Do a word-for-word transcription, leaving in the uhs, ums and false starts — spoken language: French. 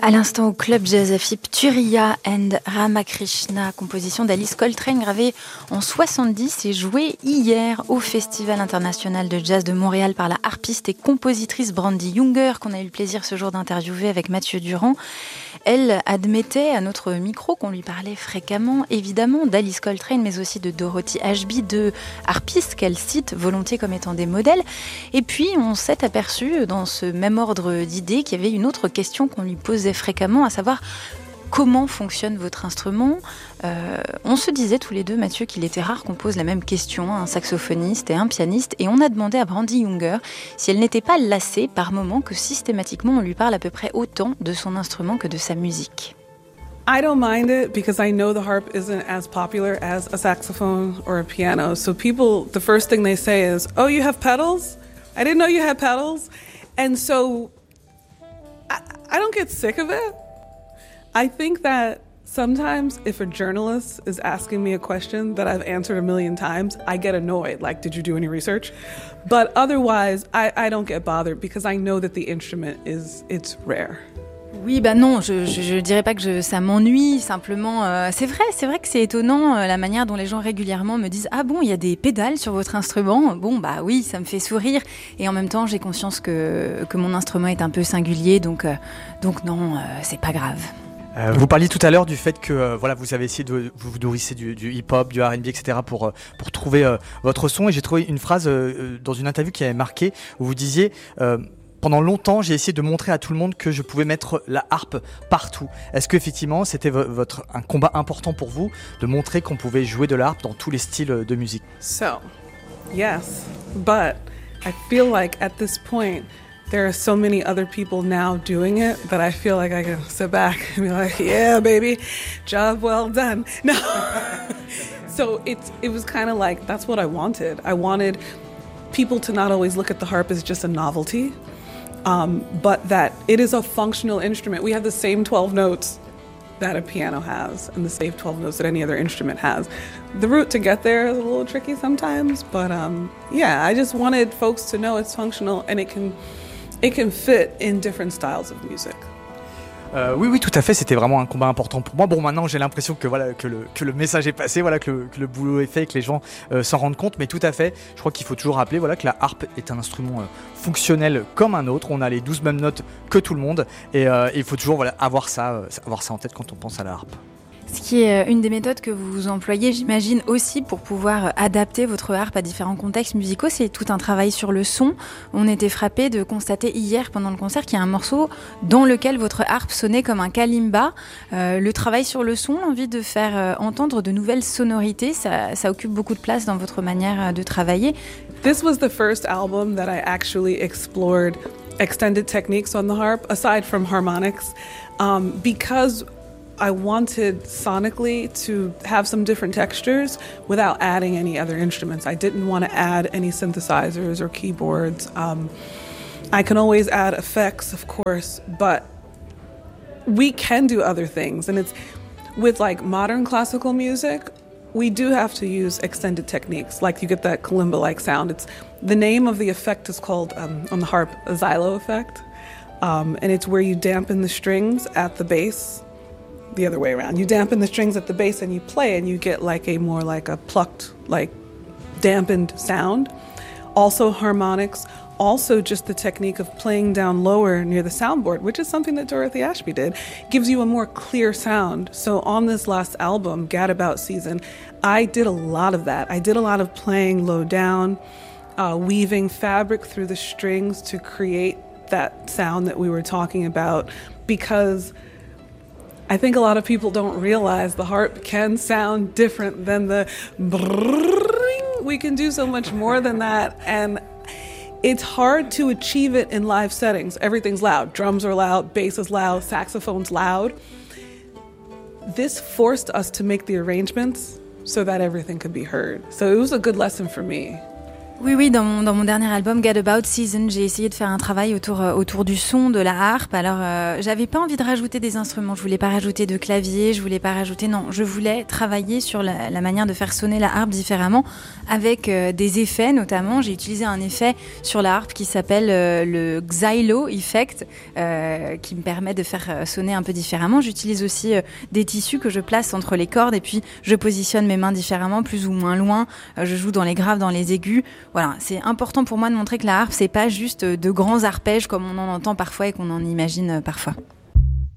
À l'instant au Club Jazz Afip, Turiya and Ramakrishna, composition d'Alice Coltrane gravée en soixante-dix et jouée hier au Festival international de jazz de Montréal par la harpiste et compositrice Brandy Younger, qu'on a eu le plaisir ce jour d'interviewer avec Mathieu Durand. Elle admettait à notre micro qu'on lui parlait fréquemment, évidemment, d'Alice Coltrane, mais aussi de Dorothy Ashby, deux harpistes qu'elle cite volontiers comme étant des modèles. Et puis, on s'est aperçu, dans ce même ordre d'idées, qu'il y avait une autre question qu'on lui posait fréquemment, à savoir comment fonctionne votre instrument. Euh, on se disait tous les deux, Mathieu, qu'il était rare qu'on pose la même question à un saxophoniste et un pianiste, et on a demandé à Brandy Younger si elle n'était pas lassée par moments que systématiquement on lui parle à peu près autant de son instrument que de sa musique. I don't mind it because I know the harp isn't as popular as a saxophone or a piano. So people, the first thing they say is, "Oh, you have pedals? I didn't know you had pedals." And so I, I don't get sick of it. I think that sometimes if a journalist is asking me a question that I've answered a million times, I get annoyed. Like, did you do any research? But otherwise, I, I don't get bothered because I know that the instrument is, it's rare. Oui, bah non, je, je, je dirais pas que je, ça m'ennuie, simplement, euh, c'est vrai, c'est vrai que c'est étonnant euh, la manière dont les gens régulièrement me disent « Ah bon, il y a des pédales sur votre instrument ?» Bon, bah oui, ça me fait sourire, et en même temps, j'ai conscience que, que mon instrument est un peu singulier, donc, euh, donc non, euh, c'est pas grave. Euh, vous parliez tout à l'heure du fait que euh, voilà, vous avez essayé de vous, vous nourrissez du, du hip-hop, du R and B, et cetera pour, euh, pour trouver euh, votre son, et j'ai trouvé une phrase euh, dans une interview qui avait marqué, où vous disiez euh, pendant longtemps, j'ai essayé de montrer à tout le monde que je pouvais mettre la harpe partout. Est-ce qu'effectivement, c'était v- votre, un combat important pour vous de montrer qu'on pouvait jouer de la harpe dans tous les styles de musique? So, yes, but I feel like at this point, there are so many other people now doing it that I feel like I can sit back and be like, yeah, baby, job well done. No. So it's, it was kind of like, that's what I wanted. I wanted people to not always look at the harp as just a novelty. Um, but that it is a functional instrument. We have the same twelve notes that a piano has and the same twelve notes that any other instrument has. The route to get there is a little tricky sometimes, but um, yeah, I just wanted folks to know it's functional and it can, it can fit in different styles of music. Euh, oui, oui, tout à fait. C'était vraiment un combat important pour moi. Bon, maintenant, j'ai l'impression que voilà que le que le message est passé, voilà que le, que le boulot est fait, que les gens euh, s'en rendent compte. Mais tout à fait, je crois qu'il faut toujours rappeler, voilà, que la harpe est un instrument euh, fonctionnel comme un autre. On a les douze mêmes notes que tout le monde, et euh, il faut toujours voilà avoir ça, euh, avoir ça en tête quand on pense à la harpe. Ce qui est une des méthodes que vous employez, j'imagine, aussi pour pouvoir adapter votre harpe à différents contextes musicaux, c'est tout un travail sur le son. On était frappé de constater hier pendant le concert qu'il y a un morceau dans lequel votre harpe sonnait comme un kalimba. Euh, le travail sur le son, l'envie de faire euh, entendre de nouvelles sonorités, ça, ça occupe beaucoup de place dans votre manière de travailler. This was the first album that I actually explored extended techniques on the harp, aside from harmonics, um, because I wanted sonically to have some different textures without adding any other instruments. I didn't want to add any synthesizers or keyboards. Um, I can always add effects, of course, but we can do other things. And it's with like modern classical music, we do have to use extended techniques. Like you get that kalimba-like sound. It's the name of the effect is called um, on the harp a xylo effect, um, and it's where you dampen the strings at the bass. The other way around. You dampen the strings at the bass and you play and you get like a more like a plucked, like dampened sound. Also harmonics, also just the technique of playing down lower near the soundboard, which is something that Dorothy Ashby did, gives you a more clear sound. So on this last album, Gadabout Season, I did a lot of that. I did a lot of playing low down, uh, weaving fabric through the strings to create that sound that we were talking about, because I think a lot of people don't realize the harp can sound different than the brrrring. We can do so much more than that, and it's hard to achieve it in live settings. Everything's loud. Drums are loud, bass is loud, saxophone's loud. This forced us to make the arrangements so that everything could be heard. So it was a good lesson for me. Oui, oui, dans mon, dans mon dernier album, Get About Season, j'ai essayé de faire un travail autour, euh, autour du son, de la harpe. Alors, euh, j'avais pas envie de rajouter des instruments, je voulais pas rajouter de clavier, je voulais pas rajouter, non, je voulais travailler sur la, la manière de faire sonner la harpe différemment, avec euh, des effets notamment. J'ai utilisé un effet sur la harpe qui s'appelle euh, le Xylo Effect, euh, qui me permet de faire sonner un peu différemment. J'utilise aussi euh, des tissus que je place entre les cordes et puis je positionne mes mains différemment, plus ou moins loin. Euh, je joue dans les graves, dans les aigus. Voilà, c'est important pour moi de montrer que la harpe, c'est pas juste de grands arpèges comme on en entend parfois et qu'on en imagine parfois.